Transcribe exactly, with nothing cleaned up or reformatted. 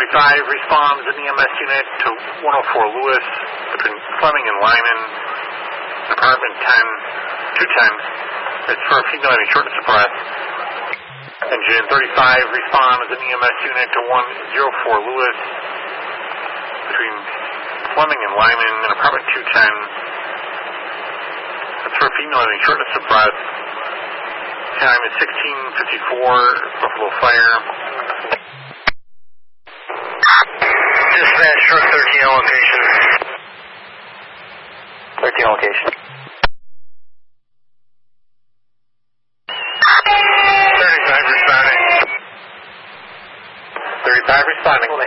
thirty-five responds an E M S unit to one oh four Lewis between Fleming and Lyman, apartment ten, two ten. It's for a female having shortness of breath. Engine thirty-five responds an E M S unit to one oh four Lewis between Fleming and Lyman in apartment two ten. That's for a female having shortness of breath. Time is sixteen fifty-four, Buffalo Fire. Dispatch, truck thirteen on location. thirteen on location. thirty-five responding. thirty-five responding.